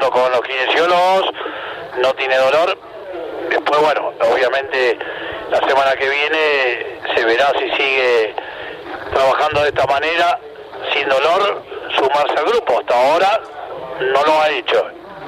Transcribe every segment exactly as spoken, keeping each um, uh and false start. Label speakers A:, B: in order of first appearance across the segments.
A: hablando con los kinesiólogos, no tiene dolor. Después, bueno, obviamente la semana que viene se verá si sigue trabajando de esta manera, sin dolor, sumarse al grupo. Hasta ahora no lo ha hecho.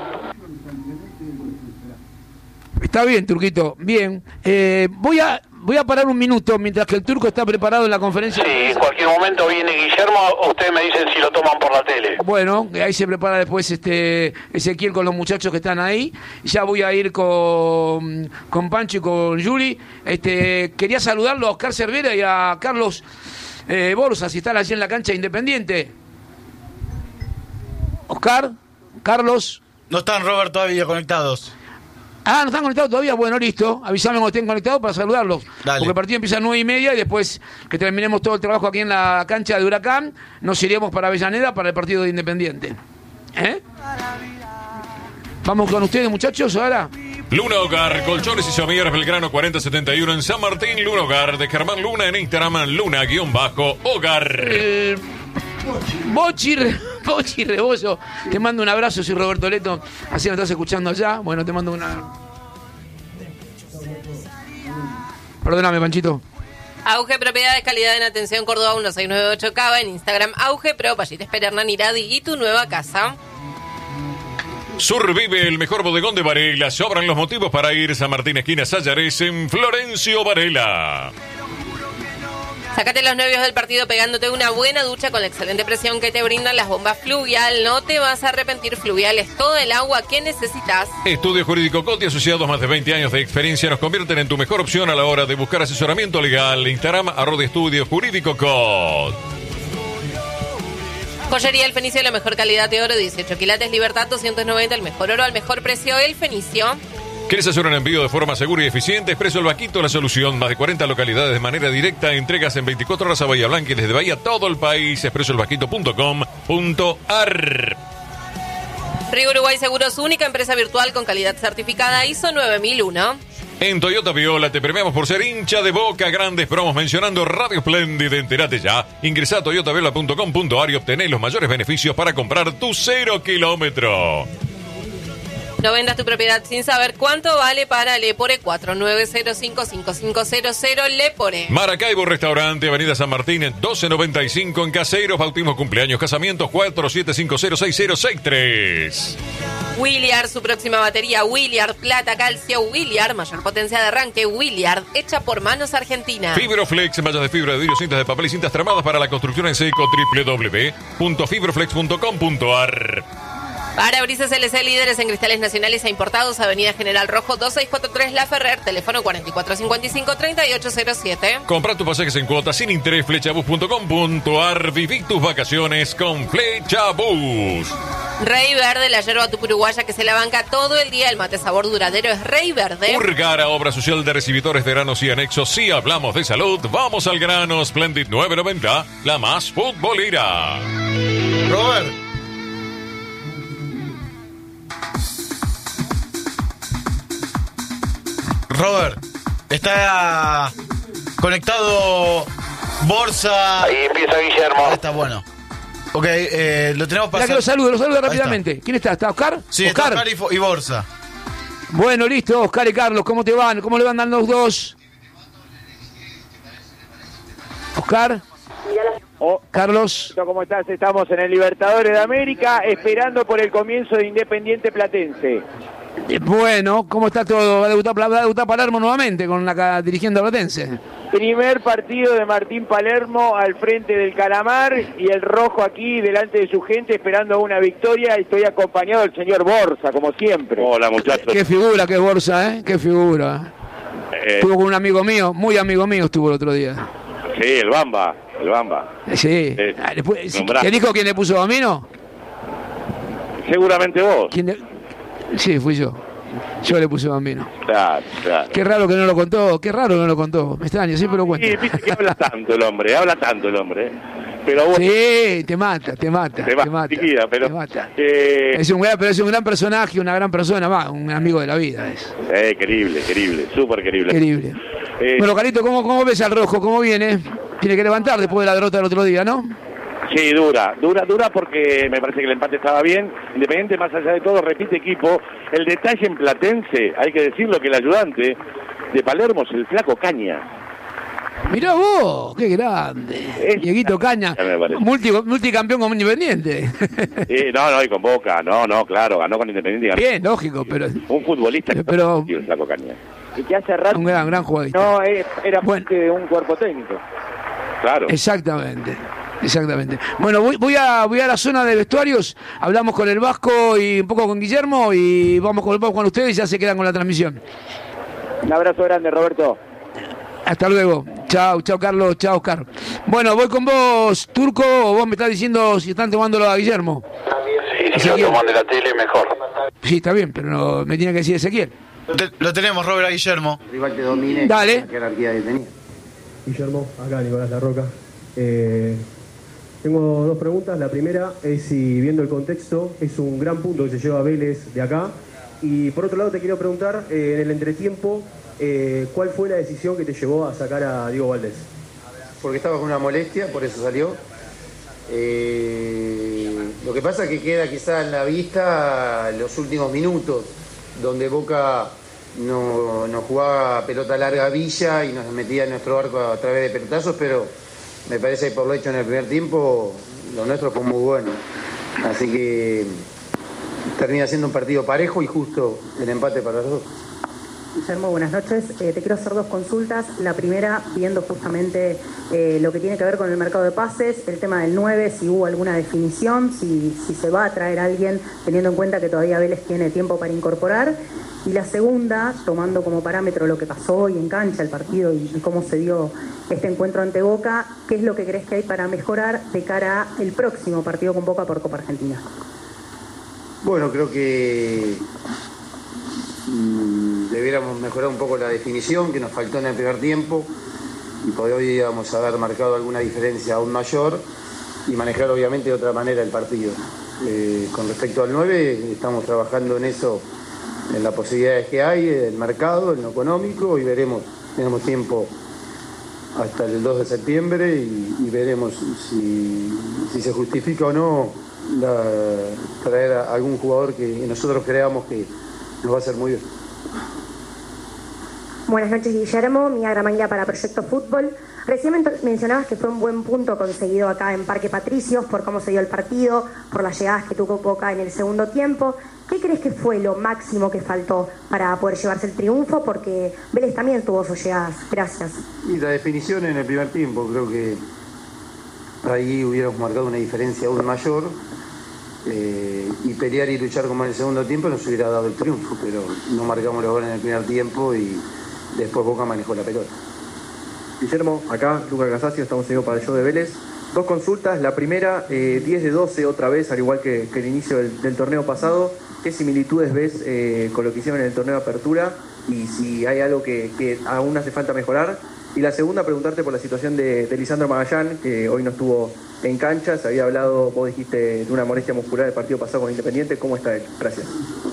B: Está bien, Turquito, bien. Eh, voy a voy a parar un minuto mientras que el Turco está preparado en la conferencia.
A: Sí, en cualquier momento viene Guillermo, ustedes me dicen si lo toman por la tele.
B: Bueno, ahí se prepara después este Ezequiel con los muchachos que están ahí. Ya voy a ir con, con Pancho y con Juli. Este, quería saludarlo a Oscar Cervera y a Carlos eh, Borsa, si están allí en la cancha Independiente. Oscar, Carlos.
C: No están, Robert, todavía conectados.
B: Ah, ¿no están conectados todavía? Bueno, listo. Avísame cuando estén conectados para saludarlos.
C: Dale.
B: Porque el partido empieza a nueve y media y después que terminemos todo el trabajo aquí en la cancha de Huracán, nos iríamos para Avellaneda para el partido de Independiente. ¿Eh? Vamos con ustedes, muchachos, ahora.
D: Luna Hogar, colchones y somieres Belgrano cuarenta setenta y uno en San Martín. Luna Hogar, de Germán Luna en Instagram, Luna-Hogar.
B: Eh, Bochi, Bochi Rebozo, te mando un abrazo, soy Roberto Leto, así me estás escuchando allá. Bueno, te mando una... Perdóname, Panchito.
E: Auge Propiedades, calidad en atención, Córdoba uno seis nueve ocho Cava, en Instagram Auge Pro, allí te espera Hernán Iradi y tu nueva casa.
D: Survive, el mejor bodegón de Varela. Sobran los motivos para ir. San Martín, esquina Sayares, en Florencio Varela.
E: Sácate los nervios del partido pegándote una buena ducha con la excelente presión que te brindan las bombas Fluvial. No te vas a arrepentir, Fluvial es todo el agua que necesitas.
D: Estudio Jurídico Coti, asociados más de veinte años de experiencia, nos convierten en tu mejor opción a la hora de buscar asesoramiento legal. Instagram, arroba Estudio Jurídico Cot.
E: Joyería El Fenicio, la mejor calidad de oro, dieciocho quilates, Libertad doscientos noventa, el mejor oro al mejor precio, El Fenicio.
D: ¿Quieres hacer un envío de forma segura y eficiente? Expreso El Vaquito, la solución. Más de cuarenta localidades de manera directa. Entregas en veinticuatro horas a Bahía Blanca y desde Bahía todo el país. expreso el vaquito punto com punto a r.
E: Río Uruguay Seguros, única empresa virtual con calidad certificada I S O nueve mil uno.
D: En Toyota Viola te premiamos por ser hincha de Boca. Grandes promos mencionando Radio Splendid. Entérate ya. Ingresá a toyota viola punto com punto a r y obtenés los mayores beneficios para comprar tu cero kilómetro.
E: No vendas tu propiedad sin saber cuánto vale para Lepore. Cuatro nueve cero cinco cinco cinco cero cero Lepore.
D: Maracaibo Restaurante, Avenida San Martín, doce noventa y cinco en Caseros. Bautismo, cumpleaños, casamientos, cuatro siete cinco cero seis cero seis tres.
E: Williard, su próxima batería, Williard, plata, calcio, Williard, mayor potencia de arranque, Williard, hecha por manos argentinas.
D: Fibroflex, mallas de fibra de vidrio, cintas de papel y cintas tramadas para la construcción en seco, doble u doble u doble u punto fibroflex punto com punto a r.
E: Parabrisas L C, líderes en cristales nacionales e importados, Avenida General Rojo dos seis cuatro tres La Ferrer, teléfono cuatro cuatro cinco cinco, tres ocho cero siete.
D: Compra tus pasajes en cuotas sin interés, flechabus punto com punto a r. Viví tus vacaciones con Flechabus.
E: Rey Verde, la yerba tupuruguaya que se la banca todo el día. El mate sabor duradero es Rey Verde.
D: Urgara, obra social de recibidores de granos y anexos. Si hablamos de salud, vamos al grano. Splendid nueve noventa, la más futbolera.
C: Robert. Robert, está conectado Borsa.
A: Ahí empieza Guillermo.
C: Ahí está, bueno. Ok, eh, lo tenemos para...
B: Ya que lo saludo, lo saludo rápidamente. Está. ¿Quién está? ¿Está Oscar?
C: Sí,
B: Oscar.
C: está Oscar y, Fo- y Borsa.
B: Bueno, listo, Oscar y Carlos, ¿cómo te van? ¿Cómo le van dando los dos? Oscar.
F: Oh,
B: Carlos.
F: ¿cómo estás? Estamos en el Libertadores de América esperando por el comienzo de Independiente Platense.
B: Eh, Bueno, ¿cómo está todo? Va a debutar, va a debutar Palermo nuevamente con la ca- dirigiendo a Platense.
F: Primer partido de Martín Palermo al frente del Calamar y el rojo aquí delante de su gente esperando una victoria. Estoy acompañado del señor Borsa, como siempre.
A: Hola, muchachos.
B: Qué figura, qué Borsa, ¿eh? Qué figura.
A: Eh,
B: Estuvo con un amigo mío, muy amigo mío estuvo el otro día.
A: sí, el Bamba, el Bamba.
B: Sí.
A: Eh,
B: Ah, después-
A: nombrá.
B: ¿Te dijo quién le puso Bambino?
A: Seguramente vos.
B: ¿Quién le- Sí, fui yo. Yo le puse Bambino.
A: Claro, claro.
B: Qué raro que no lo contó, qué raro que no lo contó. Me extraña, siempre lo cuento.
A: Sí, viste que habla tanto el hombre, habla tanto el hombre. Pero vos...
B: Sí, te mata, te mata,
A: Te
B: te,
A: va,
B: mata.
A: chiquilla, pero,
B: te mata.
A: eh,
B: Es un gran, pero es un gran personaje, una gran persona, va, un amigo de la vida es.
A: eh, querible, querible, súper querible.
B: Querible.
A: Eh,
B: Bueno, Carito, ¿cómo, ¿cómo ves al rojo? ¿Cómo viene? Tiene que levantar después de la derrota del otro día, ¿no?
G: Sí, dura, dura, dura porque me parece que el empate estaba bien. Independiente, más allá de todo, repite equipo. El detalle en Platense, hay que decirlo, que el ayudante de Palermo es el Flaco Caña.
B: Mirá vos, qué grande. Es Dieguito Caña, multi, multicampeón con Independiente.
G: Sí, no, no, y con Boca, no, no, claro, ganó con Independiente. Ganó.
B: Bien, lógico, pero...
G: Un futbolista que
B: pero,
G: el Flaco Caña.
F: Y que hace rato...
B: Un gran, gran jugador.
F: No, era bueno, parte de un cuerpo técnico.
G: Claro.
B: Exactamente. Exactamente. Bueno, voy, voy a voy a la zona de vestuarios, hablamos con el Vasco y un poco con Guillermo y vamos con, vamos con ustedes y ya se quedan con la transmisión.
F: Un abrazo grande, Roberto.
B: Hasta luego. Chao, chao Carlos, chao Oscar. Bueno, voy con vos, Turco, o vos me estás diciendo si están tomándolo a Guillermo.
A: Sí, si lo toman de la tele, mejor.
B: Sí, está bien, pero no, me tiene que decir Ezequiel.
C: Te, lo tenemos, Robert, a Guillermo.
H: Rival que domine.
B: Dale.
H: ¿Qué jerarquía tenía?
I: Guillermo, acá Nicolás Larroca. Eh, tengo dos preguntas. La primera es si, viendo el contexto, es un gran punto que se lleva Vélez de acá. Y por otro lado te quiero preguntar, eh, en el entretiempo, eh, ¿cuál fue la decisión que te llevó a sacar a Diego Valdés?
H: Porque estaba con una molestia, por eso salió. Eh, lo que pasa es que queda quizá en la vista los últimos minutos, donde Boca no, no jugaba pelota larga a Villa y nos metía en nuestro arco a través de pelotazos, pero me parece que por lo hecho en el primer tiempo, lo nuestro fue muy bueno. Así que termina siendo un partido parejo y justo el empate para los dos.
J: Guillermo, buenas noches. Eh, te quiero hacer dos consultas. La primera, viendo justamente eh, lo que tiene que ver con el mercado de pases, el tema del nueve, si hubo alguna definición, si, si se va a traer a alguien, teniendo en cuenta que todavía Vélez tiene tiempo para incorporar. Y la segunda, tomando como parámetro lo que pasó hoy en cancha, el partido y, y cómo se dio este encuentro ante Boca, ¿qué es lo que crees que hay para mejorar de cara al próximo partido con Boca por Copa Argentina?
H: Bueno, creo que mmm, debiéramos mejorar un poco la definición que nos faltó en el primer tiempo y podríamos haber marcado alguna diferencia aún mayor y manejar obviamente de otra manera el partido. Eh, con respecto al nueve, estamos trabajando en eso, en las posibilidades que hay, el mercado, en lo económico, y veremos, tenemos tiempo hasta el dos de septiembre y, y veremos si, si se justifica o no la, traer a algún jugador que nosotros creamos que nos va a hacer muy bien.
J: Buenas noches, Guillermo. Mía Gramaña para Proyecto Fútbol. Recién mencionabas que fue un buen punto conseguido acá en Parque Patricios por cómo se dio el partido, por las llegadas que tuvo Boca en el segundo tiempo. ¿Qué crees que fue lo máximo que faltó para poder llevarse el triunfo? Porque Vélez también tuvo sus llegadas. Gracias.
H: Y la definición en el primer tiempo, creo que ahí hubiéramos marcado una diferencia aún mayor. Eh, y pelear y luchar como en el segundo tiempo nos hubiera dado el triunfo, pero no marcamos los goles en el primer tiempo y después Boca manejó la pelota.
I: Guillermo, acá Lucas Casasio, estamos seguidos para el show de Vélez. Dos consultas, la primera, eh, diez de doce otra vez, al igual que, que el inicio del, del torneo pasado. ¿Qué similitudes ves eh, con lo que hicieron en el torneo de apertura? Y si hay algo que, que aún hace falta mejorar. Y la segunda, preguntarte por la situación de, de Lisandro Magallán, que hoy no estuvo en cancha. Se había hablado, vos dijiste, de una molestia muscular el partido pasado con Independiente. ¿Cómo está él? Gracias.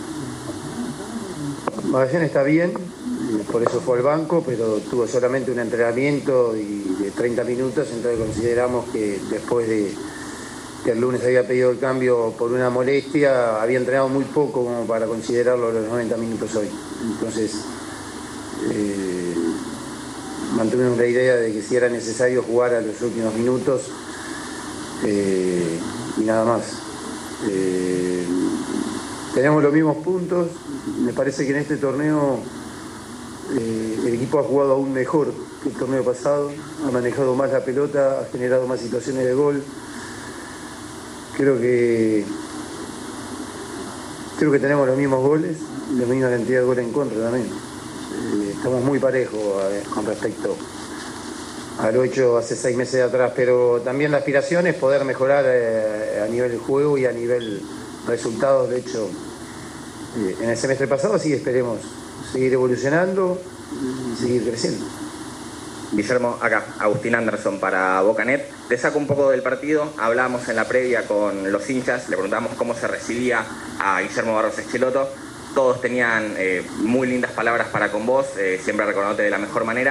H: Magallán está bien, por eso fue al banco, pero tuvo solamente un entrenamiento y de treinta minutos, entonces consideramos que después de que el lunes había pedido el cambio por una molestia, había entrenado muy poco como para considerarlo los noventa minutos hoy. Entonces, eh, mantuvimos la idea de que si era necesario jugar a los últimos minutos eh, y nada más. Eh, tenemos los mismos puntos, me parece que en este torneo eh, el equipo ha jugado aún mejor que el torneo pasado, ha manejado más la pelota, ha generado más situaciones de gol. Creo que creo que tenemos los mismos goles, la misma cantidad de goles en contra también. Eh, estamos muy parejos eh, con respecto a lo hecho hace seis meses atrás, pero también la aspiración es poder mejorar eh, a nivel juego y a nivel resultados. De hecho, eh, en el semestre pasado sí esperemos seguir evolucionando y seguir creciendo.
K: Guillermo, acá, Agustín Anderson para Bocanet. Te saco un poco del partido. Hablábamos en la previa con los hinchas, le preguntamos cómo se recibía a Guillermo Barros Schelotto. Todos tenían eh, muy lindas palabras para con vos, eh, siempre recordándote de la mejor manera.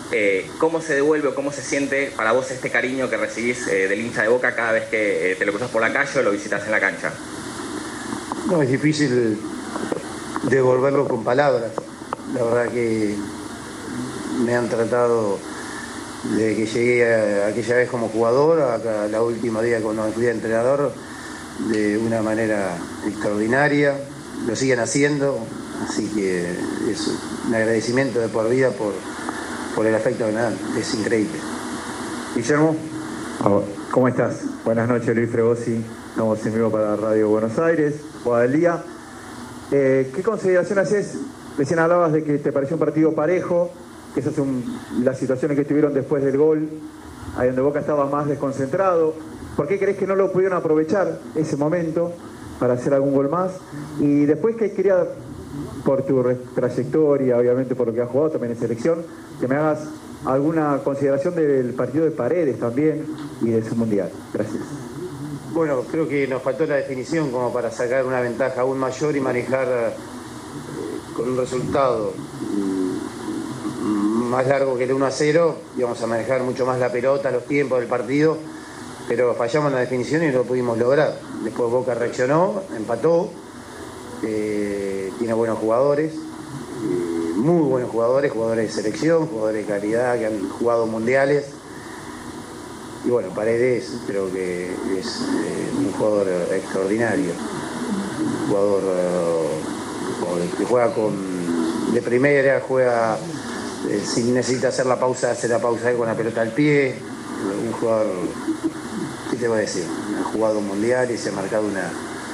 K: Eh, ¿Cómo se devuelve o cómo se siente para vos este cariño que recibís eh, del hincha de Boca cada vez que eh, te lo cruzas por la calle o lo visitas en la cancha?
H: No, es difícil devolverlo con palabras. La verdad que me han tratado desde que llegué a, aquella vez como jugador, a la última día cuando fui entrenador, de una manera extraordinaria. Lo siguen haciendo, así que es un agradecimiento de por vida por, por el afecto que me dan. Es increíble.
I: Guillermo, ¿cómo estás? Buenas noches, Luis Fregosi. Estamos en vivo para Radio Buenos Aires, Guadalía. Eh, ¿Qué consideración haces? Recién hablabas de que te pareció un partido parejo, que esas son las situaciones que estuvieron después del gol, ahí donde Boca estaba más desconcentrado. ¿Por qué crees que no lo pudieron aprovechar ese momento para hacer algún gol más? Y después que quería, por tu trayectoria, obviamente por lo que has jugado también en selección, que me hagas alguna consideración del partido de Paredes también y de su mundial. Gracias.
H: Bueno, creo que nos faltó la definición como para sacar una ventaja aún mayor y manejar eh, con un resultado mm, más largo que el uno a cero, íbamos a manejar mucho más la pelota, los tiempos del partido, pero fallamos en la definición y no lo pudimos lograr. Después Boca reaccionó, empató, eh, tiene buenos jugadores, eh, muy buenos jugadores, jugadores de selección, jugadores de calidad que han jugado mundiales. Y bueno, Paredes creo que es eh, un jugador extraordinario, un jugador eh, que juega con, de primera, juega eh, si necesita hacer la pausa, hace la pausa con la pelota al pie, un jugador, ¿qué te voy a decir? Ha jugado mundial y se ha marcado una,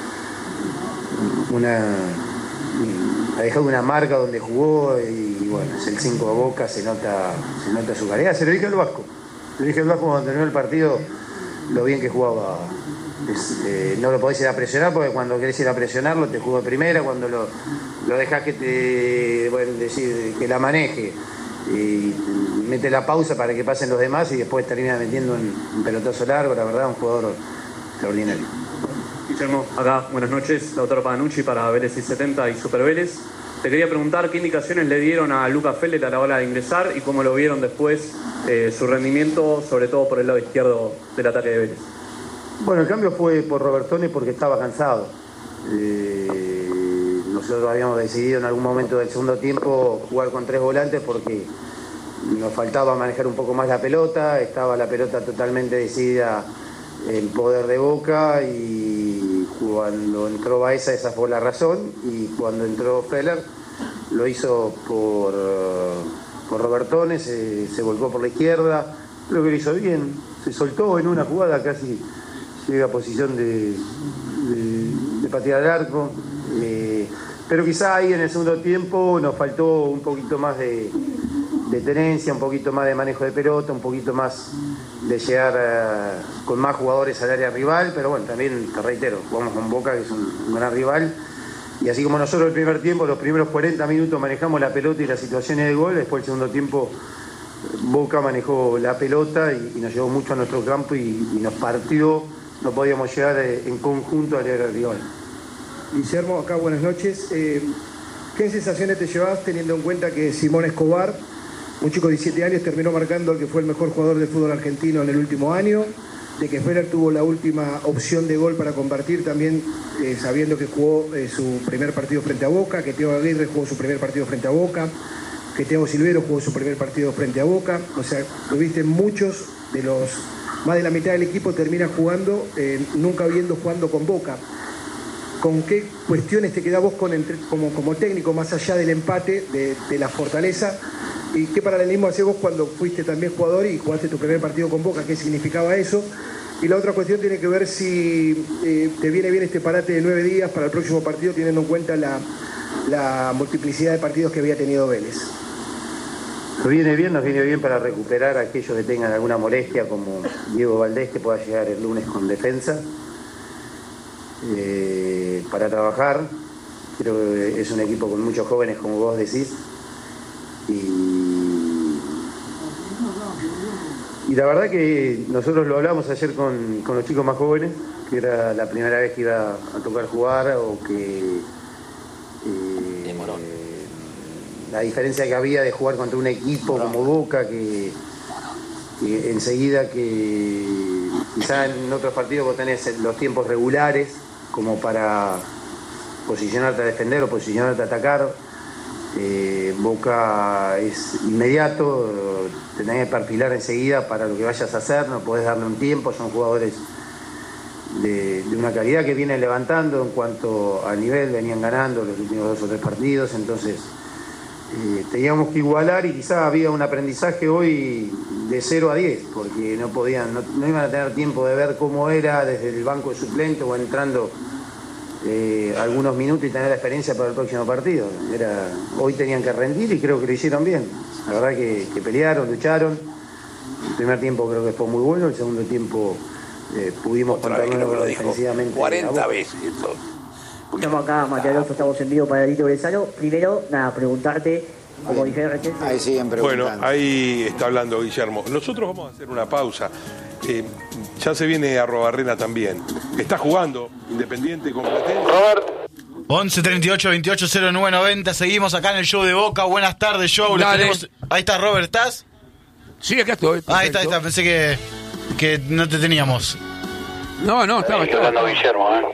H: una ha dejado una marca donde jugó y, y bueno, es el cinco de Boca, se nota, se nota su calidad, se lo dije al Vasco. Le dije al Vasco cuando terminó el partido lo bien que jugaba. Es, eh, no lo podés ir a presionar porque cuando querés ir a presionarlo te jugó de primera, cuando lo, lo dejás que te, bueno, decir, que la maneje y mete la pausa para que pasen los demás y después termina metiendo un, un pelotazo largo, la verdad, un jugador extraordinario.
L: Guillermo, acá, buenas noches, Lautaro Paganucci para Vélez y setenta y Super Vélez. Te quería preguntar qué indicaciones le dieron a Lucas Fellet a la hora de ingresar y cómo lo vieron después eh, su rendimiento, sobre todo por el lado izquierdo del ataque de Vélez.
H: Bueno, el cambio fue por Robertone porque estaba cansado. Eh, nosotros habíamos decidido en algún momento del segundo tiempo jugar con tres volantes porque nos faltaba manejar un poco más la pelota, estaba la pelota totalmente decidida en poder de Boca y cuando entró Baeza esa fue la razón y cuando entró Feller lo hizo por, por Robertone, se, se volcó por la izquierda, creo que lo hizo bien, se soltó en una jugada, casi llega a posición de, de, de patear al arco, eh, pero quizá ahí en el segundo tiempo nos faltó un poquito más de, de tenencia, un poquito más de manejo de pelota, un poquito más de llegar uh, con más jugadores al área rival, pero bueno, también te reitero, jugamos con Boca, que es un, un gran rival, y así como nosotros el primer tiempo, los primeros cuarenta minutos manejamos la pelota y las situaciones de gol, después el segundo tiempo Boca manejó la pelota y, y nos llevó mucho a nuestro campo y, y nos partió, no podíamos llegar eh, en conjunto al área rival.
M: Guillermo, acá buenas noches. Eh, ¿Qué sensaciones te llevas teniendo en cuenta que Simón Escobar, un chico de diecisiete años, terminó marcando al que fue el mejor jugador del fútbol argentino en el último año, de que Feller tuvo la última opción de gol para convertir también, eh, sabiendo que jugó eh, su primer partido frente a Boca, que Teo Aguirre jugó su primer partido frente a Boca, que Thiago Silvero jugó su primer partido frente a Boca? O sea, tuviste muchos de los, más de la mitad del equipo termina jugando, eh, nunca viendo jugando con Boca. ¿Con qué cuestiones te quedás vos con, como, como técnico, más allá del empate, de, de la fortaleza? ¿Y qué paralelismo hacés vos cuando fuiste también jugador y jugaste tu primer partido con Boca? ¿Qué significaba eso? Y la otra cuestión tiene que ver si eh, te viene bien este parate de nueve días para el próximo partido, teniendo en cuenta la, la multiplicidad de partidos que había tenido Vélez.
H: Nos viene bien, nos viene bien para recuperar a aquellos que tengan alguna molestia, como Diego Valdés, que pueda llegar el lunes con defensa. Eh, para trabajar, creo que es un equipo con muchos jóvenes, como vos decís. Y, y la verdad que nosotros lo hablamos ayer con, con los chicos más jóvenes, que era la primera vez que iba a tocar jugar o que eh, la diferencia que había de jugar contra un equipo como Boca, que, que enseguida que quizá en otros partidos vos tenés los tiempos regulares como para posicionarte a defender o posicionarte a atacar. Eh, Boca es inmediato, te tenés que perfilar enseguida para lo que vayas a hacer, no podés darle un tiempo, son jugadores de, de una calidad que vienen levantando en cuanto a nivel, venían ganando los últimos dos o tres partidos, entonces eh, teníamos que igualar y quizá había un aprendizaje hoy de cero a diez, porque no podían, no, no iban a tener tiempo de ver cómo era desde el banco de suplente o entrando Eh, algunos minutos y tener la experiencia para el próximo partido. Era, hoy tenían que rendir y creo que lo hicieron bien. La verdad que, que pelearon, lucharon. El primer tiempo creo que fue muy bueno, el segundo tiempo eh, pudimos controlarlo defensivamente.
N: cuarenta veces esto.
O: Estamos acá, Matías Alonso, estamos en vivo para Delito Brezano. Primero, nada, preguntarte, como dije recién.
N: Ahí siguen
P: preguntando. Bueno, ahí está hablando Guillermo. Nosotros vamos a hacer una pausa. Eh, ya se viene Arrobarrena también. Está jugando Independiente con Platense.
C: Robert. once treinta y ocho veintiocho cero nueve noventa. Seguimos acá en el show de Boca. Buenas tardes, show. Tenemos... Ahí está Robert, ¿estás?
B: Sí, acá estoy.
C: Ah, ahí está, ahí está. Pensé que, que no te teníamos.
B: No, no, estaba, estaba.
A: hablando Guillermo, ¿eh?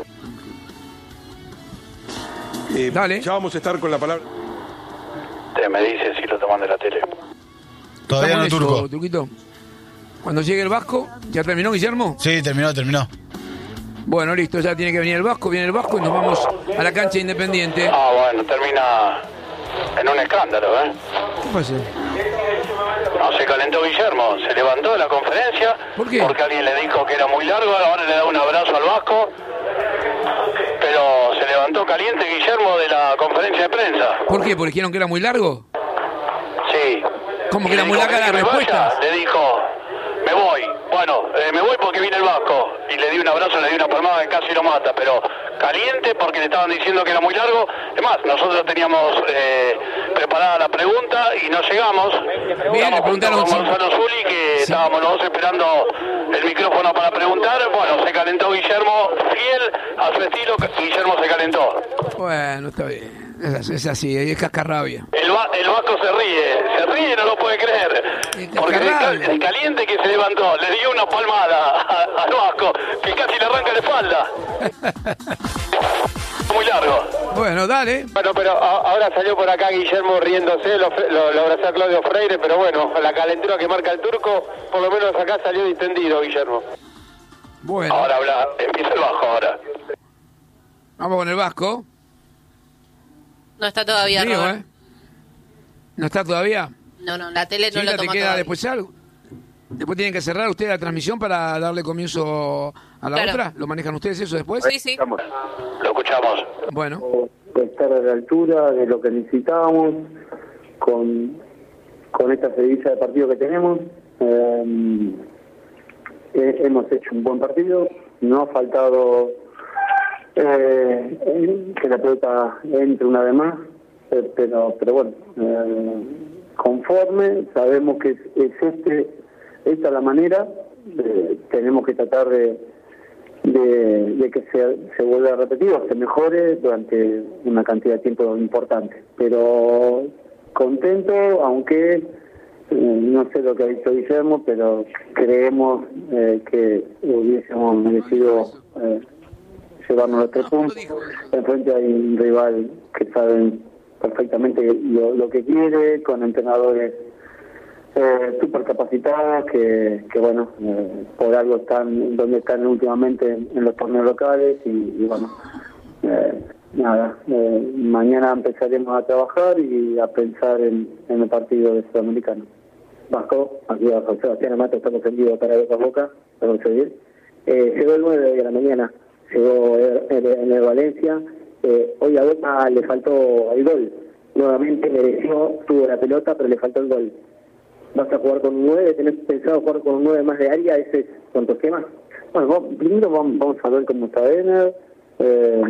P: Eh, Dale. Ya vamos a estar con la palabra.
A: Te me dices si lo toman de la tele.
C: Todavía no, Turco.
B: Turquito. Cuando llegue el Vasco, ¿ya terminó, Guillermo?
C: Sí, terminó, terminó.
B: Bueno, listo, ya tiene que venir el Vasco, viene el Vasco y nos vamos a la cancha Independiente.
A: Ah, bueno, termina en un escándalo, ¿eh?
B: ¿Qué pasa?
A: No, se calentó Guillermo, se levantó de la conferencia.
B: ¿Por qué?
A: Porque alguien le dijo que era muy largo, ahora le da un abrazo al Vasco. Pero se levantó caliente Guillermo de la conferencia de prensa.
B: ¿Por qué? ¿Porque dijeron que era muy largo?
A: Sí.
B: ¿Cómo que
A: Y
B: era
A: le
B: muy
A: dijo,
B: larga la
A: ¿querés que me
B: respuesta?
A: vaya? Le dijo, me voy. Bueno, eh, me voy porque viene el Vasco. Y le di un abrazo, le di una palmada que casi lo mata. Pero caliente porque le estaban diciendo que era muy largo. Es más, nosotros teníamos eh, preparada la pregunta y no llegamos.
B: Bien, le preguntaron
A: con Gonzalo Zuli, que sí. Estábamos los dos esperando el micrófono para preguntar. Bueno, se calentó Guillermo, fiel a su estilo. Guillermo se calentó.
B: Bueno, está bien. Es, es así, es cascarrabia.
A: El, va, el Vasco se ríe, se ríe, no lo puede creer. Porque el caliente que se levantó, le dio una palmada a, al Vasco, que casi le arranca la espalda. Muy largo.
B: Bueno, dale.
Q: Bueno, pero a, ahora salió por acá Guillermo riéndose, lo, lo, lo abrazó a Claudio Freire, pero bueno, la calentura que marca el Turco, por lo menos acá salió distendido Guillermo.
B: Bueno.
A: Ahora habla, empieza el Vasco ahora.
B: Vamos con el Vasco.
E: No está todavía,
B: Río,
E: Robert.
B: ¿eh? ¿No está todavía?
E: No, no, la tele no
B: Sí,
E: lo
B: te
E: toma
B: queda
E: todavía.
B: después algo. Después tienen que cerrar ustedes la transmisión para darle comienzo a la
E: Claro.
B: otra. ¿Lo manejan ustedes eso después?
E: Sí, sí.
A: Lo escuchamos.
B: Bueno.
R: De estar a la altura de lo que necesitábamos con, con esta seguidilla de partido que tenemos. Eh, eh, hemos hecho un buen partido, no ha faltado eh, que la pelota entre una vez más, eh, pero pero bueno, eh, conforme, sabemos que es, es este esta la manera, eh, tenemos que tratar de De, de que se, se vuelva a repetir o se mejore durante una cantidad de tiempo importante. Pero contento, aunque eh, no sé lo que ha dicho Guillermo, pero creemos eh, que hubiésemos merecido eh, llevarnos los tres puntos. Enfrente hay un rival que saben perfectamente lo, lo que quiere, con entrenadores Eh, súper capacitadas que, que bueno, eh, por algo están donde están últimamente en, en los torneos locales y, y bueno, eh, nada, eh, mañana empezaremos a trabajar y a pensar en, en el partido de Sudamericano. Vasco, aquí a José Sebastián Amato, estamos en vivo para Boca a Boca, para seguir. Eh, llegó el nueve de la mañana, llegó en el, el Valencia, eh, hoy a Boca le faltó el gol, nuevamente mereció, tuvo la pelota, pero le faltó el gol. ¿Vas a jugar con un nueve? ¿Tenés pensado jugar con un nueve más de área? ¿Ese es con tu esquema? Bueno, vamos, primero vamos, vamos a ver cómo está Ener. Eh,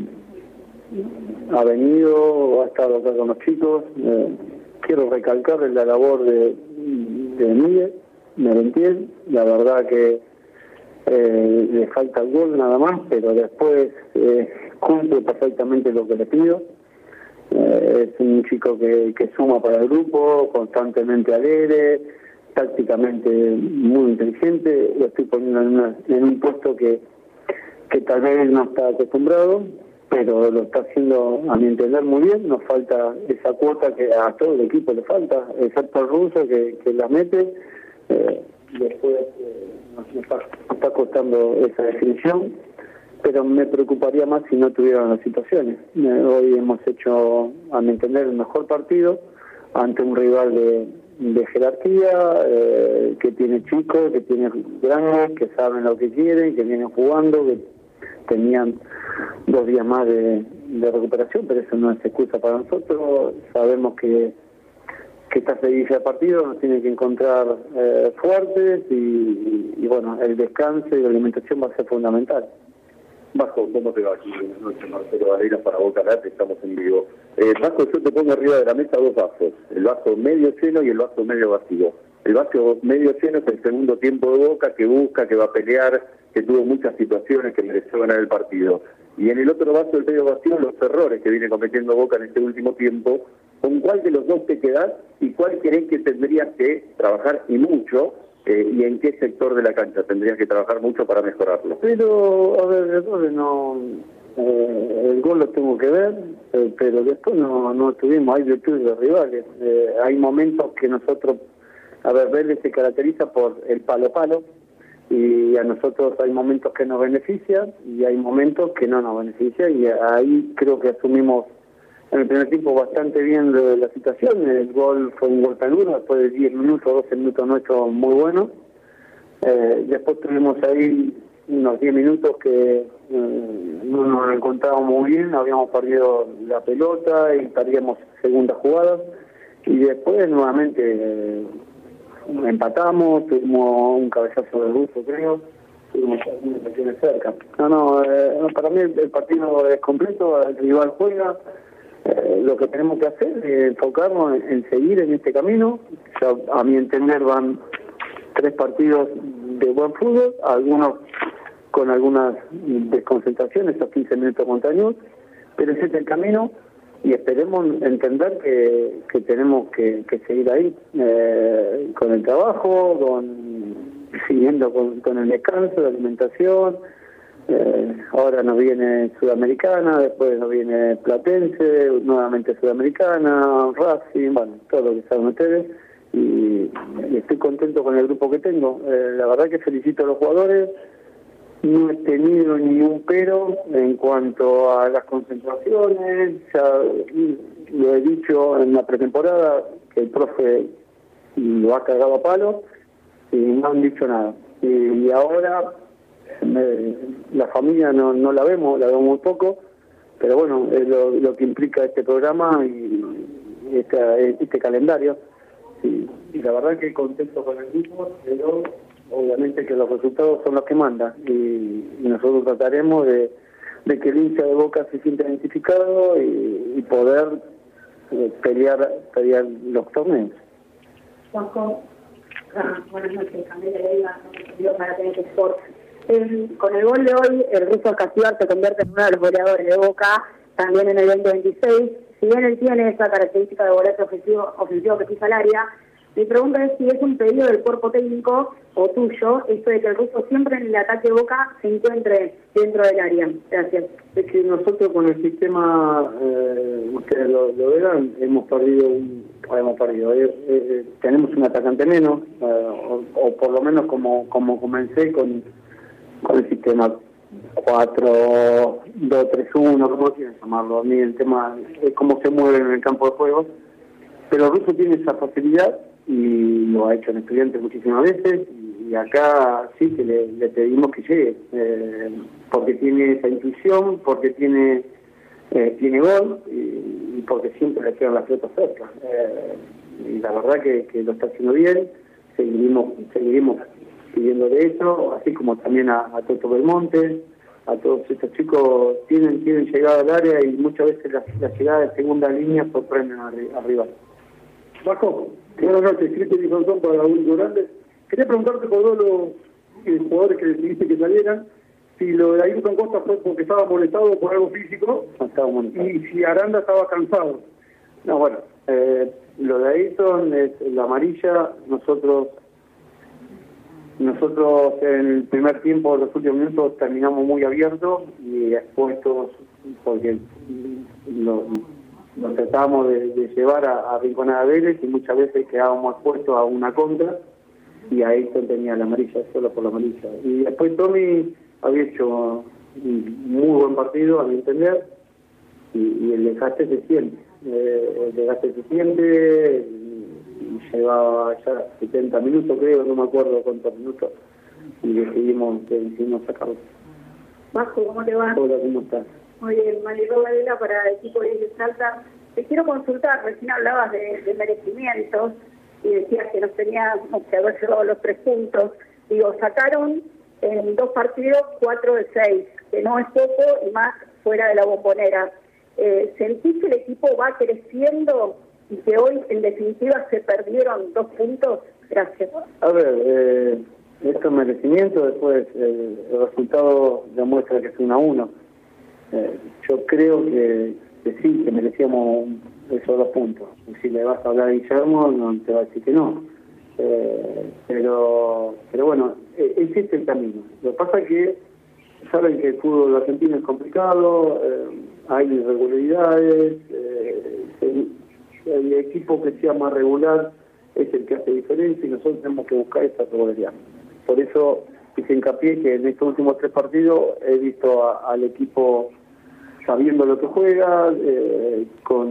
R: ha venido, ha estado acá con los chicos. Eh, quiero recalcar la labor de, de Miguel, Merentiel. La verdad que eh, le falta el gol nada más, pero después eh, cumple perfectamente lo que le pido. Eh, es un chico que, que suma para el grupo, constantemente alegre, tácticamente muy inteligente. Lo estoy poniendo en, una, en un puesto que, que tal vez no está acostumbrado, pero lo está haciendo, a mi entender, muy bien. Nos falta esa cuota que a todo el equipo le falta, excepto al ruso que, que la mete. Eh, después eh, nos, está, nos está costando esa definición, pero me preocuparía más si no tuvieran las situaciones. Eh, hoy hemos hecho, a mi entender, el mejor partido ante un rival de, de jerarquía, eh, que tiene chicos, que tiene grandes, que saben lo que quieren, que vienen jugando, que tenían dos días más de, de recuperación, pero eso no es excusa para nosotros. Sabemos que que esta seguidilla de partido nos tiene que encontrar eh, fuertes y, y, y bueno, el descanso y la alimentación va a ser fundamental.
N: Vasco, ¿cómo te va? Aquí buenas noches, Marcelo Valera para Boca Late, estamos en vivo. Eh, Vasco, yo te pongo arriba de la mesa dos vasos, el vaso medio lleno y el vaso medio vacío. El vaso medio lleno es el segundo tiempo de Boca, que busca, que va a pelear, que tuvo muchas situaciones, que mereció ganar el partido. Y en el otro vaso, el medio vacío, los errores que viene cometiendo Boca en este último tiempo. ¿Con cuál de los dos te quedás y cuál crees que tendrías que trabajar y mucho? Eh, ¿Y en qué sector de la cancha tendrías que trabajar mucho para mejorarlo?
R: Pero, a ver, errores no... Eh, el gol lo tengo que ver, eh, pero después no, no tuvimos, hay virtudes de rivales. Eh, hay momentos que nosotros, a ver, Vélez se caracteriza por el palo-palo, y a nosotros hay momentos que nos benefician y hay momentos que no nos benefician, y ahí creo que asumimos en el primer tiempo bastante bien la, la situación. El gol fue un gol tan duro, después de diez minutos, doce minutos nuestros muy buenos. Eh, después tuvimos ahí unos diez minutos que eh, no nos encontrábamos muy bien, habíamos perdido la pelota y perdíamos segunda jugada, y después nuevamente eh, empatamos, tuvimos un cabezazo de ruso, creo, tuvimos algunas cuestiones cerca. No, no, eh, para mí el, el partido es completo, el rival juega. Eh, lo que tenemos que hacer es enfocarnos en, en seguir en este camino. Ya, a mi entender, van tres partidos de buen fútbol, algunos con algunas desconcentraciones, esos quince minutos contra Ñublense, pero ese es el camino y esperemos entender que, que tenemos que, que seguir ahí, eh, con el trabajo, con siguiendo con, con el descanso, la alimentación. Eh, ahora nos viene Sudamericana, después nos viene Platense, nuevamente Sudamericana, Racing, bueno, todo lo que saben ustedes, y, y estoy contento con el grupo que tengo. Eh, la verdad que felicito a los jugadores, no he tenido ni un pero en cuanto a las concentraciones, ya lo he dicho en la pretemporada, que el profe lo ha cagado a palo y no han dicho nada. Y, y ahora... Me, la familia no, no la vemos, la vemos muy poco, pero bueno, es lo, lo que implica este programa y este, este calendario. Y, y la verdad que contento con el grupo, pero obviamente que los resultados son los que mandan y, y nosotros trataremos de, de que el hincha de Boca se sienta identificado y, y poder eh, pelear, pelear los torneos.
J: Juanjo, ah, buenas noches, Camila Leiva, para tener Sport. Eh, con el gol de hoy, el ruso Casibar se convierte en uno de los goleadores de Boca, también en el veinte veintiséis. Si bien él tiene esa característica de volante ofensivo, ofensivo que pisa el área, mi pregunta es si es un pedido del cuerpo técnico o tuyo, esto de que el ruso siempre en el ataque de Boca se encuentre dentro del área. Gracias.
R: Es que nosotros con el sistema, eh, ustedes lo, lo verán, hemos perdido un... hemos perdido, eh, eh, tenemos un atacante menos, eh, o, o por lo menos como, como comencé con... con el sistema cuatro dos tres uno, como quieran llamarlo. A mí el tema es cómo se mueve en el campo de juego, pero el ruso tiene esa facilidad y lo ha hecho en Estudiantes muchísimas veces, y acá sí que le, le pedimos que llegue, eh, porque tiene esa intuición, porque tiene eh, tiene gol y, y porque siempre le quedan las pelotas cerca. Eh, y la verdad que, que lo está haciendo bien, seguiremos, seguiremos pidiendo de eso, así como también a, a Toto Belmonte, a todos estos chicos tienen tienen llegada al área y muchas veces la, la llegada de segunda línea sorprenden al rival.
S: Vasco, buenas noches, Cristian y Sansón para Único Grande. Quería preguntarte por todos los eh, jugadores que decidiste que salieran, si lo de Ayrton Costa fue porque estaba molestado por algo físico
R: estaba molestado.
S: y si Aranda estaba cansado.
R: No, bueno, eh, lo de Ayrton es la amarilla. Nosotros nosotros en el primer tiempo, los últimos minutos, terminamos muy abiertos y expuestos porque lo, lo tratamos de, de llevar a, a rinconar a Vélez y muchas veces quedábamos expuestos a una contra y Ayrton tenía la amarilla, solo por la amarilla. Y después Tommy había hecho un muy buen partido, a mi entender, y, y el desgaste se siente. Eh, el desgaste se siente, y llevaba ya setenta minutos, creo, no me acuerdo cuántos minutos, y decidimos, decidimos sacarlo.
J: Vasco, ¿cómo te va?
R: Hola, ¿cómo estás?
J: Muy bien, Mariló Varela para el equipo de Salta. Te quiero consultar, recién hablabas de, de merecimientos y decías que nos teníamos que haber llevado los tres puntos. Digo, sacaron en dos partidos cuatro de seis, que no es poco y más fuera de la Bombonera. Eh, ¿Sentís que el equipo va creciendo y que hoy en definitiva se perdieron dos puntos? Gracias.
R: A ver, eh, estos merecimientos, después eh, el resultado demuestra que es uno a uno. Eh, yo creo que, que sí, que merecíamos esos dos puntos. Y si le vas a hablar a Guillermo, no te va a decir que no. Eh, pero pero bueno, ese es el camino. Lo que pasa es que saben que el fútbol argentino es complicado, eh, hay irregularidades, eh, el, el equipo que sea más regular es el que hace diferencia y nosotros tenemos que buscar esa regularidad. Por eso hice hincapié que en estos últimos tres partidos he visto a, al equipo sabiendo lo que juega, eh,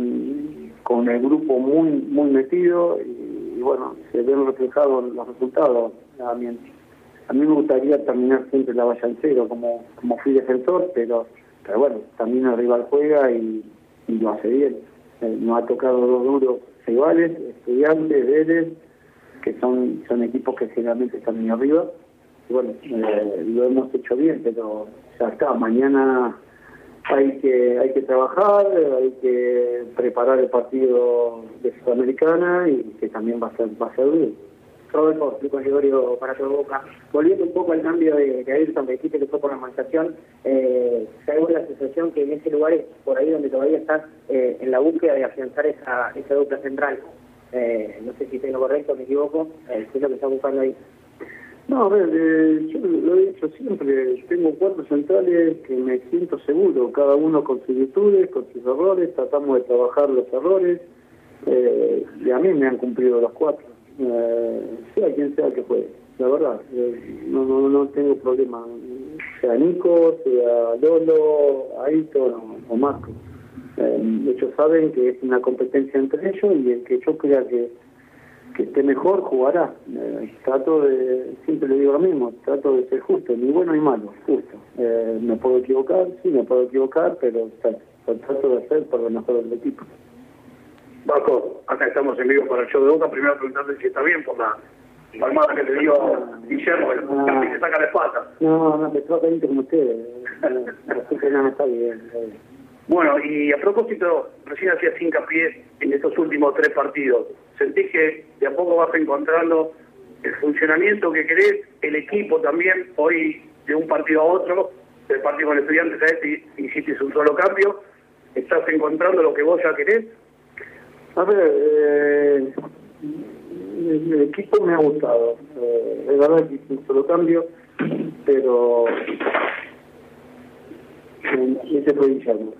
R: con, con el grupo muy muy metido y, y bueno, se ven reflejados los resultados. A mí, a mí me gustaría terminar siempre la valla en cero como, como fui defensor, pero, pero bueno, también el rival juega y, y lo hace bien. Eh, nos ha tocado dos duros rivales, Estudiantes, Vélez, que son, son equipos que generalmente están muy arriba. Y bueno, eh, lo hemos hecho bien, pero ya está, mañana hay que hay que trabajar, hay que preparar el partido de Sudamericana y que también va a ser, va a ser duro.
O: Rodolfo, Lucas Gregorio para todo Boca. Volviendo un poco al cambio de, de Ayrton, que dijiste que fue por la amonestación, eh, ¿sabes la sensación que en ese lugar es por ahí donde todavía estás eh, en la búsqueda de afianzar esa, esa dupla central? Eh, no sé si tengo correcto, me equivoco, eh, ¿qué es lo que estás buscando ahí?
R: No, a ver, eh, yo lo he dicho siempre, tengo cuatro centrales que me siento seguro, cada uno con sus virtudes, con sus errores, tratamos de trabajar los errores, eh, y a mí me han cumplido los cuatro, eh, sea quien sea que juegue, la verdad, eh, no, no, no tengo problema, sea Nico, sea Lolo, Ayrton o, o Marco. Eh, ellos saben que es una competencia entre ellos y el que yo crea que que esté mejor jugará. Eh, trato de, siempre le digo lo mismo, trato de ser justo, ni bueno ni malo, justo. Eh, me puedo equivocar, sí, me puedo equivocar, pero trato, trato de hacer por lo mejor del equipo.
S: Vasco, acá estamos en vivo para el show de Boca. Primero preguntarte si está bien por la palmada que te dio Guillermo, casi que saca la espalda.
R: No, no, me trata bien como ustedes. Así que no, no está bien. Eh.
S: Bueno, y a propósito, recién hacías hincapié en estos últimos tres partidos. ¿Sentís que de a poco vas encontrando el funcionamiento que querés, el equipo también? Hoy, de un partido a otro, del partido con Estudiantes a este, hiciste un solo cambio. ¿Estás encontrando lo que vos ya querés?
R: A ver, eh, el, el equipo me ha gustado. Eh, es verdad que hice un solo cambio, pero... ese fue Guillermo.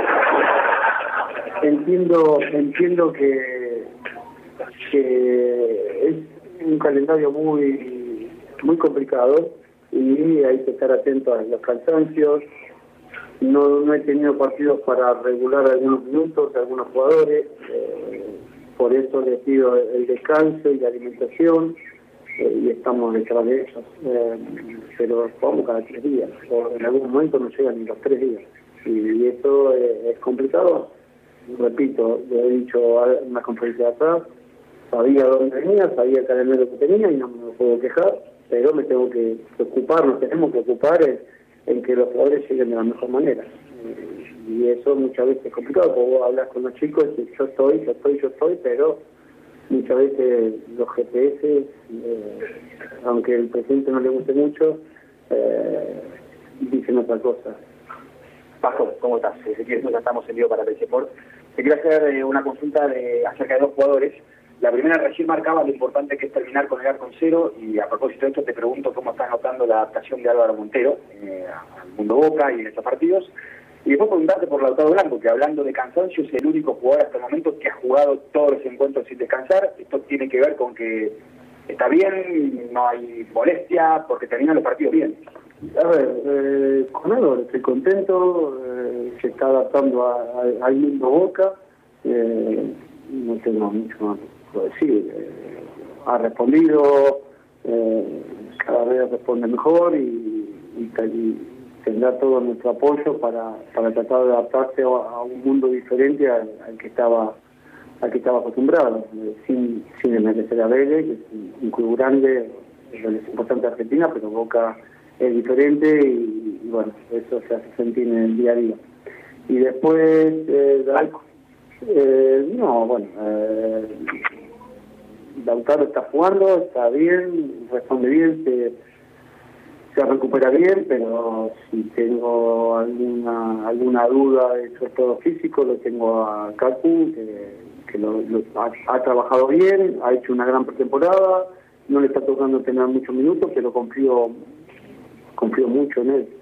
R: entiendo entiendo que que es un calendario muy muy complicado y hay que estar atento a los cansancios. No no he tenido partidos para regular algunos minutos a algunos jugadores, eh, por eso les pido el descanso y la alimentación. Eh, y estamos detrás de ellos, eh, pero jugamos cada tres días, o en algún momento no llegan ni los tres días, y, y eso eh, es complicado. Repito, lo he dicho en una conferencia de atrás, sabía dónde venía, sabía el calendario que tenía y no me puedo quejar, pero me tengo que ocupar, nos tenemos que ocupar en, en que los jugadores lleguen de la mejor manera, eh, y eso muchas veces es complicado, porque vos hablas con los chicos y dices, yo estoy, yo estoy, yo estoy, pero muchas veces los G P S, eh, aunque el presidente no le guste mucho, eh, dicen otra cosa.
T: Paco, ¿cómo estás? Ezequiel Sosa, estamos en vivo para P C Sport. Te quiero hacer eh, una consulta de, acerca de dos jugadores. La primera recién marcaba lo importante que es terminar con el arco en cero, y a propósito de esto te pregunto cómo estás notando la adaptación de Álvaro Montero eh, al mundo Boca y en estos partidos. Y después preguntarte por Lautaro Blanco, que hablando de cansancio es el único jugador hasta el momento que ha jugado todos los encuentros sin descansar. Esto tiene que ver con que está bien, no hay molestia, porque terminan los partidos bien.
R: A ver, eh, con Álvaro estoy contento, eh, se está adaptando a, a, al mundo Boca, eh, no tengo mucho más por decir. Eh, ha respondido, eh, cada vez responde mejor y, y, y tendrá todo nuestro apoyo para, para tratar de adaptarse a, a un mundo diferente al, al que estaba al que estaba acostumbrado, eh, sin, sin desmerecer a Vélez, que es un, un club grande, es importante de Argentina, pero Boca es diferente y, y bueno, eso se hace sentir en el día a día. Y después, eh, eh, no, bueno, eh, Lautaro está jugando, está bien, responde bien, se, se recupera bien, pero si tengo alguna alguna duda de su estado físico, lo tengo a Cacu, que, que lo, lo, ha, ha trabajado bien, ha hecho una gran pretemporada, no le está tocando tener muchos minutos, pero confío confío mucho en él.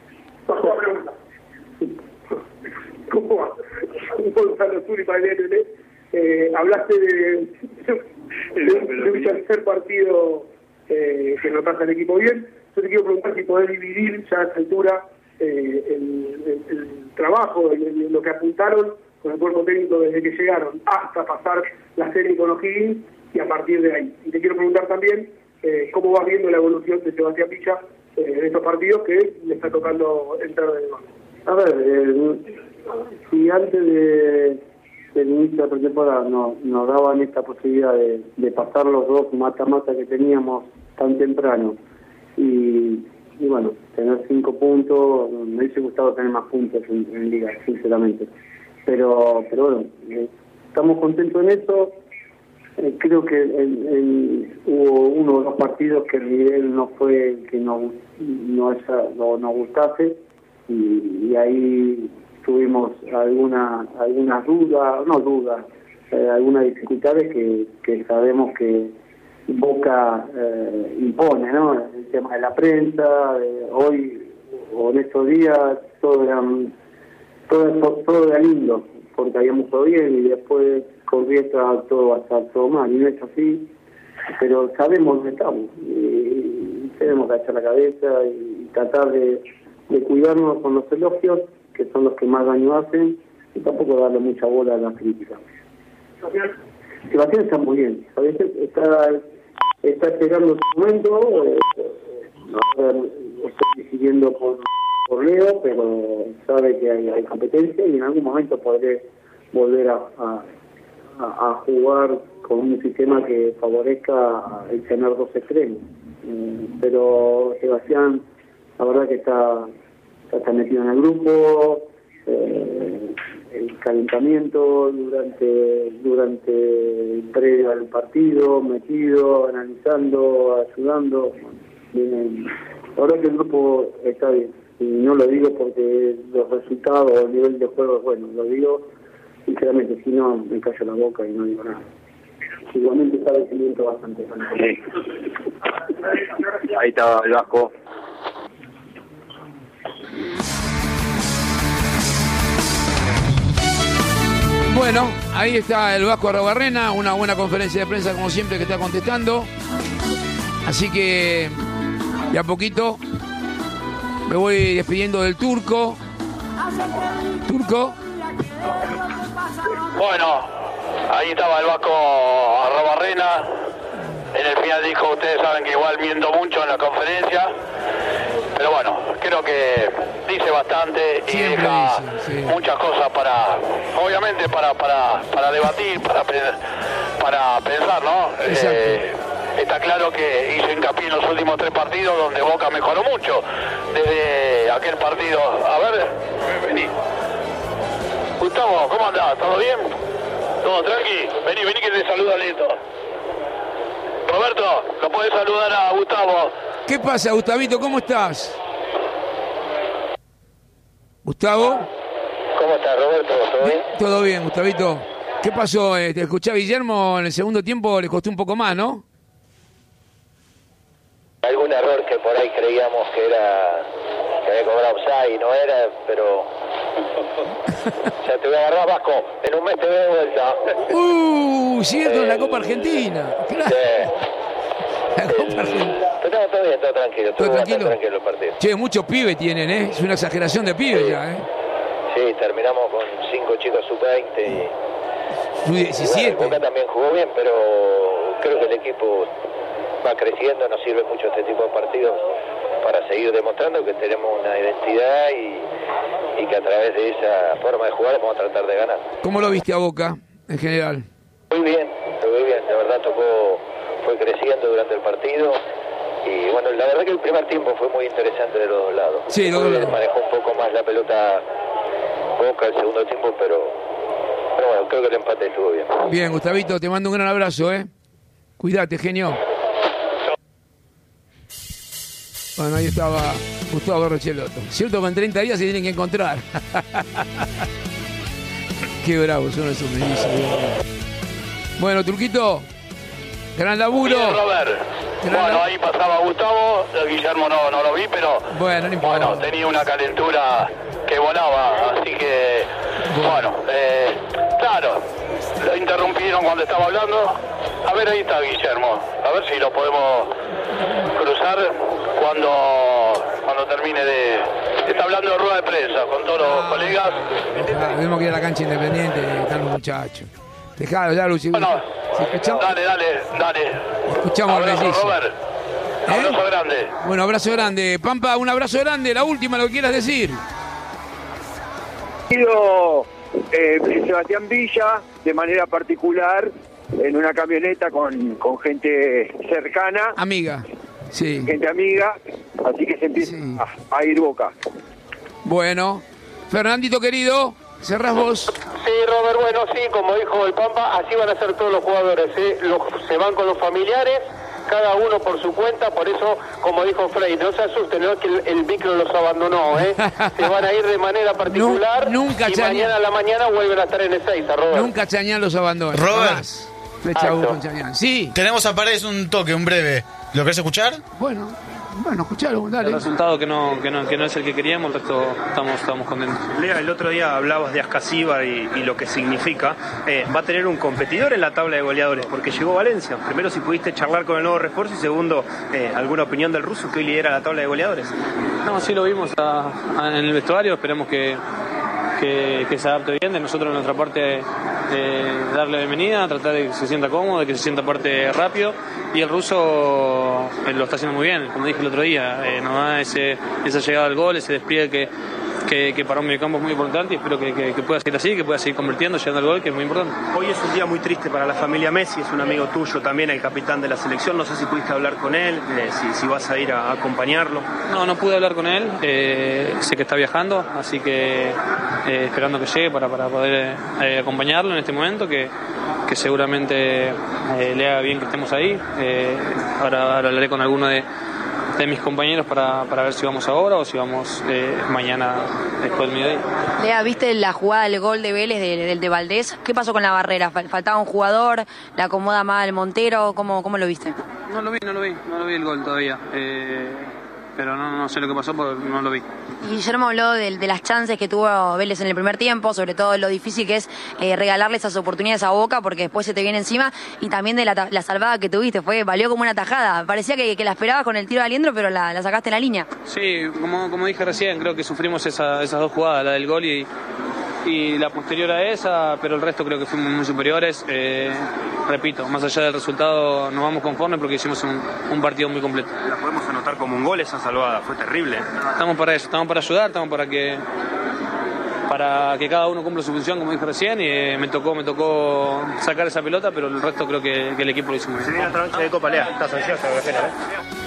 S: ¿Cómo va? Gonzalo Zuri para el N N. Eh, hablaste de, de, de un tercer partido eh, que no pasa el equipo bien. Yo te quiero preguntar si podés dividir ya a esta altura eh, el, el, el trabajo, el, el, lo que apuntaron con el cuerpo técnico desde que llegaron hasta pasar la serie con O'Higgins y a partir de ahí. Y te quiero preguntar también eh, cómo vas viendo la evolución de Sebastián Picha eh, en estos partidos que le está tocando entrar de nuevo.
R: A ver, eh, si antes de, del inicio de la pretemporada no, nos daban esta posibilidad de, de pasar los dos mata-mata que teníamos tan temprano y, y bueno, tener cinco puntos, me hubiese gustado tener más puntos en, en Liga, sinceramente. Pero, pero bueno, eh, estamos contentos en eso. Eh, creo que el, el, hubo uno o dos partidos que el nivel no fue el que nos, no, no, nos gustase y, y ahí tuvimos alguna, algunas dudas, no dudas, eh, algunas dificultades que, que sabemos que Boca eh, impone, ¿no? El tema de la prensa, eh, hoy o en estos días todo era, todo, todo, todo era lindo, porque habíamos todo bien y después con Riestra todo va a estar todo mal, y no es así, pero sabemos dónde estamos, y, y tenemos que echar la cabeza y, y tratar de, de cuidarnos con los elogios, que son los que más daño hacen, y tampoco darle mucha bola a la crítica. Sebastián está muy bien, a veces está, está esperando su momento, eh, a ver, estoy siguiendo por, por Leo, pero sabe que hay, hay competencia y en algún momento podré volver a, a, a jugar con un sistema que favorezca el tener dos extremos. Eh, pero Sebastián, la verdad que está, está metido en el grupo, eh, el calentamiento durante durante el previo al partido, metido, analizando, ayudando. Bien, la verdad que el grupo está bien, y no lo digo porque los resultados o el nivel de juego es bueno, lo digo sinceramente, si no me callo la boca y no digo nada. Igualmente está crecimiento bastante bueno.
T: Sí. Ahí está el Vasco.
B: Bueno, ahí está el Vasco Arrobarrena, una buena conferencia de prensa como siempre que está contestando. Así que de a poquito me voy despidiendo del Turco. Turco.
A: Bueno, ahí estaba el Vasco Arrobarrena. En el final dijo, ustedes saben que igual miento mucho en la conferencia. Pero bueno, creo que dice bastante y siempre deja dice, sí. muchas cosas para, obviamente para para, para debatir, para, para pensar, ¿no? Eh, está claro que hizo hincapié en los últimos tres partidos donde Boca mejoró mucho. Desde aquel partido, a ver, vení. Gustavo, ¿cómo andás? ¿Todo bien? ¿Todo tranqui? Vení, vení que te saluda Leto. Roberto, ¿lo podés saludar a Gustavo?
B: ¿Qué pasa, Gustavito? ¿Cómo estás? Gustavo.
A: ¿Cómo estás, Roberto? ¿Todo bien?
B: Todo bien, Gustavito. ¿Qué pasó? Eh, te escuché a Guillermo en el segundo tiempo, le costó un poco más, ¿no?
A: Algún error que por ahí creíamos que era que había cobrado offside y no era, pero ya te voy a agarrar, Vasco, en un mes te veo de vuelta.
B: Uh, siguiendo en la Copa Argentina. Claro.
A: Sí.
B: La Copa Argentina.
A: Pero no, todo bien, todo tranquilo,
B: ¿Todo tranquilo?
A: tranquilo el partido.
B: Che, muchos pibes tienen, ¿eh? Es una exageración de pibes
A: Sí.
B: ya, ¿eh?
A: Sí, terminamos con cinco chicos sub veinte y,
B: sub diecisiete.
A: Y bueno, Boca también jugó bien, pero creo que el equipo va creciendo, nos sirve mucho este tipo de partidos para seguir demostrando que tenemos una identidad y, y que a través de esa forma de jugar vamos a tratar de ganar.
B: ¿Cómo lo viste a Boca, en general?
A: Muy bien, muy bien, la verdad tocó, fue creciendo durante el partido y bueno, la verdad que el primer tiempo fue muy interesante de los dos lados.
B: Sí, los dos lados.
A: Manejó un poco más la pelota Boca el segundo tiempo, pero, pero bueno, creo que el empate estuvo bien.
B: Bien, Gustavito, te mando un gran abrazo, ¿eh? Cuídate, genio. Bueno, ahí estaba Gustavo Rochelotto. Cierto que en treinta días se tienen que encontrar. Qué bravos son esos mellizos. Bueno, Turquito, gran laburo.
A: Bien, Robert.
B: Gran
A: Bueno,
B: lab-
A: ahí pasaba Gustavo, Guillermo no, no lo vi, pero
B: Bueno, no importa.
A: bueno, tenía una calentura que volaba, así que bueno, eh, claro, lo interrumpieron cuando estaba hablando. A ver, ahí está Guillermo, a ver si lo podemos cruzar cuando cuando termine de... Está hablando de rueda de prensa con todos los colegas.
B: Ah, tenemos que ir a la cancha Independiente, están los muchachos. Dejalo ya, Luchi.
A: Bueno,
B: Si escuchamos,
A: dale, dale, dale.
B: escuchamos al
A: Abrazo,
B: mellizo.
A: Robert. Abrazo grande.
B: Bueno, abrazo grande. Pampa, un abrazo grande. La última, lo que quieras decir.
F: sido eh, Sebastián Villa, de manera particular, en una camioneta con, con gente cercana.
B: Amiga, sí.
F: Gente amiga, así que se empieza a, a ir Boca.
B: Bueno, Fernandito querido, cerrás vos.
Q: Sí, Robert, bueno, sí, como dijo el Pampa, así van a ser todos los jugadores, ¿eh? Los, se van con los familiares, cada uno por su cuenta, por eso, como dijo Frey, no se asusten, no es que el, el micro los abandonó, ¿eh? Se van a ir de manera particular
B: nunca
Q: y
B: Chañán.
Q: mañana a la mañana vuelven a estar en Ezeiza, Robert.
B: Nunca Chañán los abandona.
C: Robert.
B: Jamás. Flecha U con Chañán. Sí.
C: Tenemos a Paredes un toque, un breve. ¿Lo querés escuchar?
B: Bueno, bueno, escuchalo, dale.
L: El resultado que no, que no, que no es el que queríamos, el resto estamos, estamos contentos.
U: Lea, el otro día hablabas de Ascasíbar y, y lo que significa. Eh, va a tener un competidor en la tabla de goleadores, porque llegó Valencia. Primero, si pudiste charlar con el nuevo refuerzo, y segundo, eh, alguna opinión del ruso que hoy lidera la tabla de goleadores.
L: No, sí lo vimos a- a- en el vestuario, esperemos que, que, que se adapte bien. De nosotros, de nuestra parte, eh, darle la bienvenida, tratar de que se sienta cómodo, de que se sienta parte rápido. Y el ruso eh, lo está haciendo muy bien, como dije el otro día, eh, nos da ese, esa llegada al gol, ese despliegue que, que, que para un mediocampo es muy importante, y espero que, que, que pueda seguir así, que pueda seguir convirtiendo, llegando al gol, que es muy importante.
U: Hoy es un día muy triste para la familia Messi, es un amigo tuyo también, el capitán de la selección. No sé si pudiste hablar con él, eh, si, si vas a ir a, a acompañarlo.
L: No, no pude hablar con él, eh, sé que está viajando, así que eh, esperando que llegue para, para poder eh, acompañarlo en este momento, que, que seguramente eh, le haga bien que estemos ahí. Eh, ahora, ahora hablaré con alguno de, de mis compañeros para, para ver si vamos ahora o si vamos eh, mañana después del mediodía.
V: Lea, ¿viste la jugada del gol de Vélez, de- del de Valdés? ¿Qué pasó con la barrera? Fal- ¿Faltaba un jugador? ¿La acomoda mal Montero? ¿Cómo, cómo lo viste?
L: No lo vi, no lo vi, no lo vi el gol todavía, eh, pero no, no sé lo que pasó porque no lo vi.
V: Guillermo habló de, de las chances que tuvo Vélez en el primer tiempo, sobre todo de lo difícil que es eh, regalarle esas oportunidades a Boca porque después se te viene encima, y también de la, ta- la salvada que tuviste, fue valió como una tajada. Parecía que, que la esperabas con el tiro de Aliendro, pero la, la sacaste en la línea.
L: Sí, como, como dije recién, creo que sufrimos esa- esas dos jugadas, la del gol y, y la posterior a esa, pero el resto creo que fuimos muy superiores. Eh, repito, más allá del resultado, nos vamos conformes porque hicimos un, un partido muy completo.
U: La podemos anotar como un gol esa salvada, fue terrible.
L: Estamos para eso, estamos para ayudar, estamos para que para que cada uno cumpla su función, como dije recién, y eh, me tocó me tocó sacar esa pelota, pero el resto creo que, que el equipo lo hizo muy bien.
U: Se viene otra noche de Copa, Lea, estás ansioso, me imagino, ¿eh?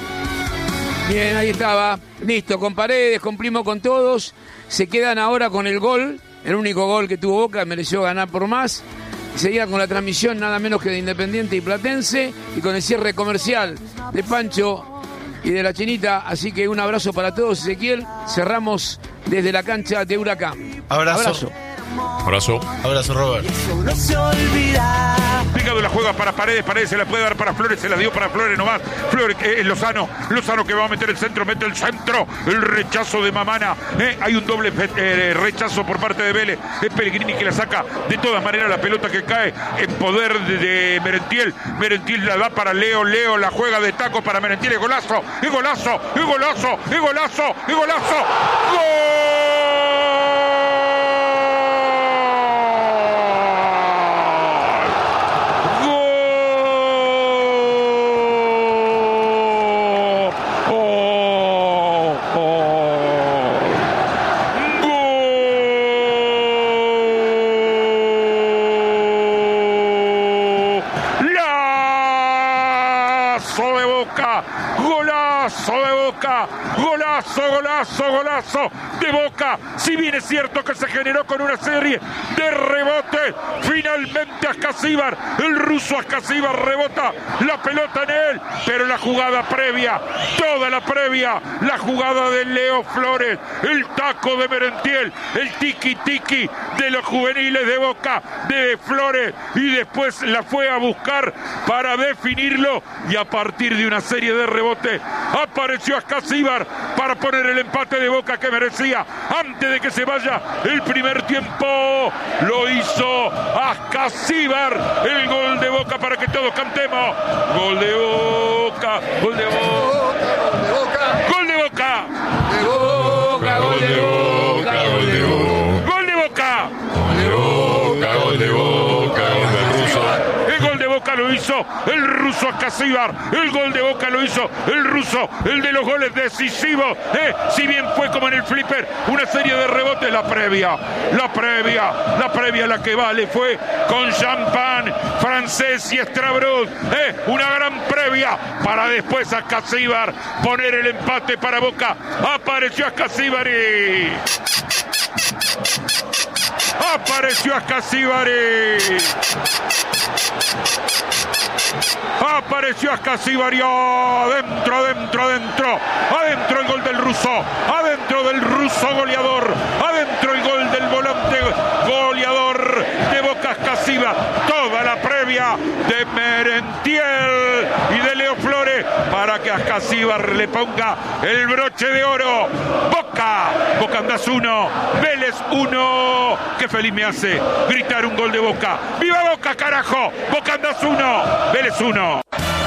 B: Bien, ahí estaba. Listo, con Paredes, cumplimos con todos. Se quedan ahora con el gol. El único gol que tuvo Boca, mereció ganar por más. Seguía con la transmisión nada menos que de Independiente y Platense. Y con el cierre comercial de Pancho y de la Chinita. Así que un abrazo para todos, Ezequiel. Cerramos desde la cancha de Huracán.
C: Abrazo.
B: Abrazo.
D: Abrazo.
C: Abrazo, Robert.
G: No se olvida. Picado la juega para Paredes, Paredes se la puede dar para Flores, se la dio para Flores nomás. Flores, eh, Lozano, Lozano que va a meter el centro, mete el centro, el rechazo de Mamana. Eh, hay un doble eh, rechazo por parte de Vélez. Es Pellegrini que la saca. De todas maneras, la pelota que cae en poder de, de Merentiel. Merentiel la da para Leo, Leo la juega de taco para Merentiel. Y golazo, y golazo, y golazo, y golazo, y golazo. ¡Gol! Golazo, golazo, golazo de Boca. Si bien es cierto que se generó con una serie de rebotes, finalmente Ascasíbar, el ruso Ascasíbar rebota la pelota en él, pero la jugada previa, toda la previa, la jugada de Leo Flores, el taco de Merentiel, el tiki tiki de los juveniles de Boca, de Flores, y después la fue a buscar para definirlo, y a partir de una serie de rebotes apareció Ascasíbar para poner el empate de Boca que merecía antes de que se vaya el primer tiempo. Lo hizo Ascasíbar, el gol de Boca para que todos cantemos. Gol de Boca, gol de Boca, gol de Boca, gol de Boca, gol de Boca, gol de Boca, gol de Boca, gol de Boca, gol de Boca, gol del ruso. El gol de Boca lo hizo el ruso Ascasíbar, el gol de Boca lo hizo el ruso, el de los goles decisivos. Eh, si bien fue como en el flipper, una serie de rebotes, la previa, la previa, la previa, la que vale fue con Champagne, Francés y Estrabrud. Eh, una gran previa para después Ascasíbar poner el empate para Boca. Apareció Ascasíbar y... Apareció Ascasíbar y... Apareció Ascasíbar y adentro, adentro, adentro, adentro el gol del ruso, adentro del ruso goleador, adentro el gol del volante goleador de Boca Ascasíbar. Toda la previa de Merentiel y de Leo Flores para que Ascasíbar le ponga el broche de oro. Boca, Boca Andás uno, Vélez uno. Qué feliz me hace gritar un gol de Boca. ¡Viva Boca, carajo! Boca Andás uno, Vélez uno.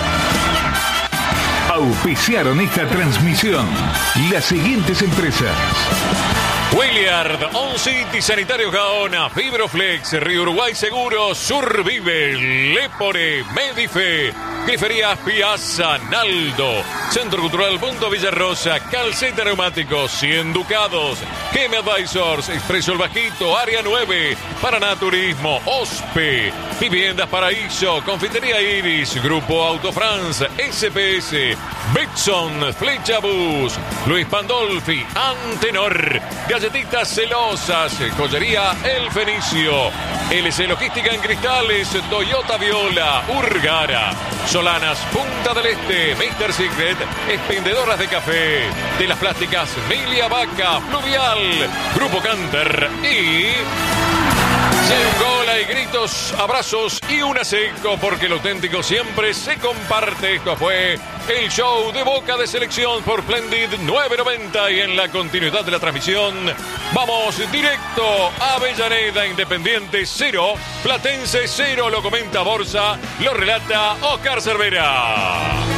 W: Auspiciaron esta transmisión las siguientes empresas:
D: Williard, On City, Sanitario Gaona, Fibroflex, Río Uruguay Seguros, Survive, Lepore, Medife, Griferías Piazza, Naldo, Centro Cultural Punto Villarrosa, Calceta Neumáticos, cien Ducados, G M Advisors, Expreso El Bajito, Área nueve, Paraná Turismo, OSPE, Viviendas Paraíso, Confitería Iris, Grupo Autofrance, S P S, Betson, Flecha Bus, Luis Pandolfi, Antenor, Galletitas Celosas, Joyería El Fenicio, L C Logística en Cristales, Toyota Viola, Urgara, Solanas Punta del Este, mister Secret, Expendedoras de Café, de las Plásticas Milia Vaca, Fluvial, Grupo Canter y... Sin gol hay gritos, abrazos y una seco, porque lo auténtico siempre se comparte. Esto fue el show de Boca de Selección por Splendid nueve noventa, y en la continuidad de la transmisión vamos directo a Avellaneda. Independiente cero, Platense cero, lo comenta Borsa, lo relata Oscar Cervera.